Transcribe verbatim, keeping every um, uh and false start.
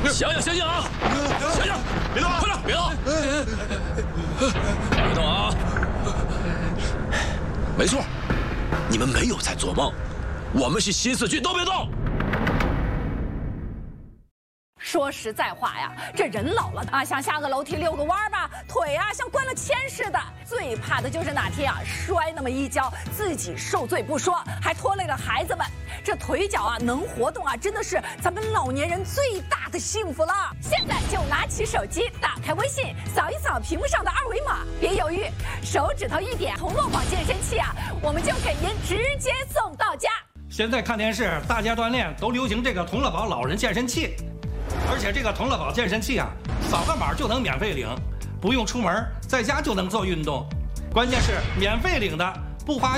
想想，醒醒啊！醒醒，别动，快点，别动，别动啊！没错，你们没有在做梦，我们是新四军，都别动。 说实在话呀，这人老了啊，想下个楼梯遛个弯吧，腿啊像灌了铅似的。最怕的就是哪天啊摔那么一跤，自己受罪不说，还拖累了孩子们。这腿脚啊能活动啊，真的是咱们老年人最大的幸福了。现在就拿起手机，打开微信，扫一扫屏幕上的二维码，别犹豫，手指头一点，同乐宝健身器啊，我们就给您直接送到家。 现在看电视，大家锻炼都流行这个同乐宝老人健身器。 而且这个同乐宝健身器啊，扫个码就能免费领，不用出门，在家就能做运动。关键是免费领的，不花。